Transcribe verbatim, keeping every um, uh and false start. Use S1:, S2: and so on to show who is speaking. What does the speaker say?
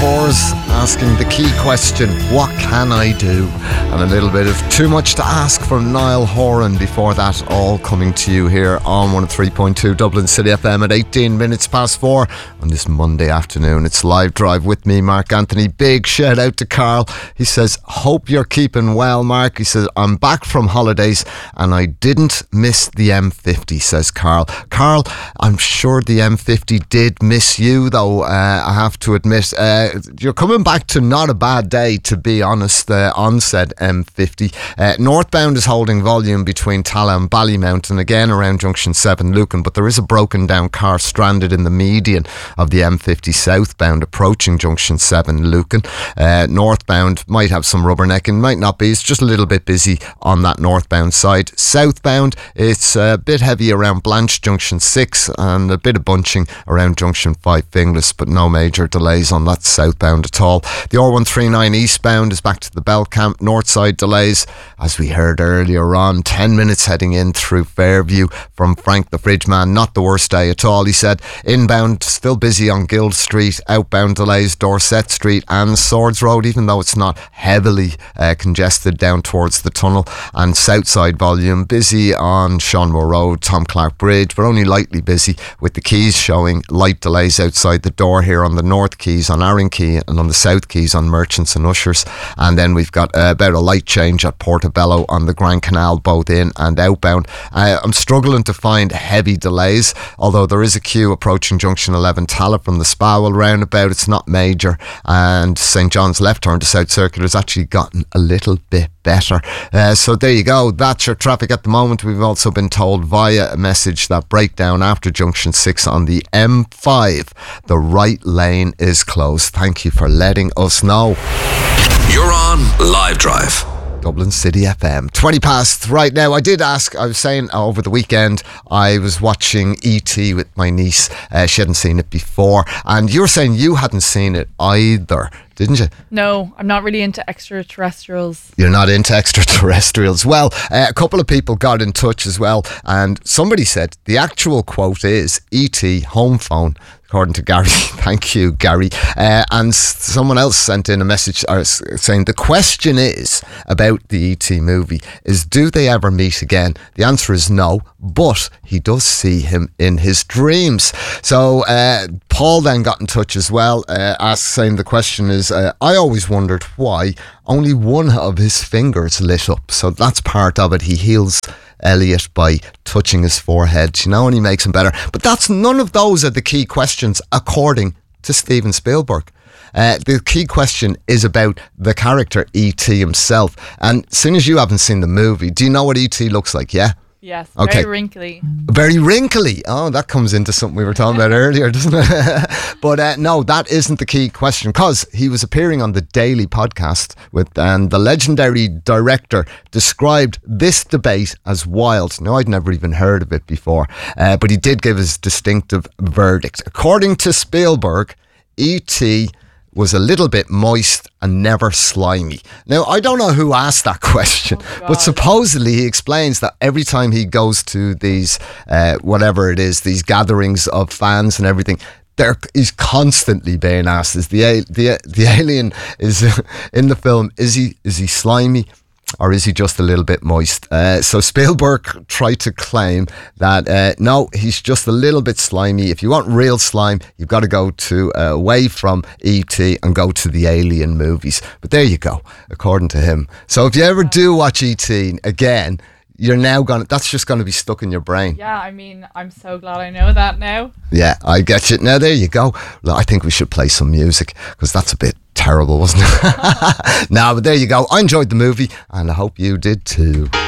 S1: Corrs asking the key question, what can I do? And a little bit of Too Much to Ask from Niall Horan before that, all coming to you here on one oh three point two Dublin City F M at eighteen minutes past four on this Monday afternoon. It's Live Drive with me, Mark Anthony. Big shout out to Carl. He says, hope you're keeping well, Mark. He says, I'm back from holidays and I didn't miss the M fifty, says Carl. Carl, I'm sure the M fifty did miss you, though, uh, I have to admit. Uh, you're coming back to not a bad day, to be honest, uh, on said M fifty. Uh, northbound is holding volume between Tala and Ballymount and again around Junction seven Lucan, but there is a broken down car stranded in the median of the M fifty southbound approaching Junction seven Lucan. Uh, northbound might have some rubbernecking, might not be. It's just a little bit busy on that northbound side. Southbound, it's a bit heavy around Blanche Junction six and a bit of bunching around Junction five Finglas, but no major delays on that southbound at all. The R one thirty-nine eastbound is back to the Belcamp. North side delays, as we heard earlier on, ten minutes heading in through Fairview from Frank the Fridge Man. Not the worst day at all, he said. Inbound still busy on Guild Street. Outbound delays Dorset Street and Swords Road, even though it's not heavily uh, congested down towards the tunnel. And south side volume busy on Seanmore Road, Tom Clark Bridge, but only lightly busy, with the quays showing light delays outside the door here on the north quays on Arran Quay and on the south quays on Merchants and Ushers. And then we've got uh, about a light change at Portobello on the Grand Canal, both in and outbound. Uh, I'm struggling to find heavy delays, although there is a queue approaching Junction eleven Tala from the Spowell roundabout. It's not major, and St John's left turn to South Circular has actually gotten a little bit better. Uh, so there you go, that's your traffic at the moment. We've also been told via a message that breakdown after Junction six on the M five, the right lane is closed. Thank you for letting us know.
S2: You're on Live Drive,
S1: Dublin City F M. twenty past right now. I did ask, I was saying over the weekend I was watching E T with my niece. Uh, she hadn't seen it before, and you were saying you hadn't seen it either, didn't you?
S3: No, I'm not really into extraterrestrials.
S1: You're not into extraterrestrials. Well, uh, a couple of people got in touch as well, and somebody said the actual quote is E T home phone, according to Gary. Thank you, Gary. Uh, and someone else sent in a message uh, saying the question is about the E T movie is, do they ever meet again? The answer is no, but he does see him in his dreams. So uh, Paul then got in touch as well, uh, asked, saying the question is, uh, I always wondered why only one of his fingers lit up. So that's part of it. He heals Elliot by touching his forehead, you know, and he makes him better. But that's none of those are the key questions according to Steven Spielberg. Uh, the key question is about the character E T himself. And as soon as you haven't seen the movie, do you know what E T looks like? Yeah?
S3: Yes,
S1: okay.
S3: Very wrinkly.
S1: Very wrinkly. Oh, that comes into something we were talking about earlier, doesn't it? But uh, no, that isn't the key question, because he was appearing on the Daily podcast with, and the legendary director described this debate as wild. Now, I'd never even heard of it before, uh, but he did give his distinctive verdict. According to Spielberg, E T was a little bit moist and never slimy. Now, I don't know who asked that question, oh but supposedly he explains that every time he goes to these, uh, whatever it is, these gatherings of fans and everything, there is constantly being asked, is the the the alien is in the film, is he is he slimy? Or is he just a little bit moist? Uh, so Spielberg tried to claim that, uh, no, he's just a little bit slimy. If you want real slime, you've got to go to uh, away from E T and go to the Alien movies. But there you go, according to him. So if you ever do watch E T again, you're now going to, that's just going to be stuck in your brain.
S3: Yeah, I mean, I'm so glad I know that now.
S1: Yeah, I get you. Now, there you go. I think we should play some music, because that's a bit terrible, wasn't it? No, but there you go. I enjoyed the movie and I hope you did too.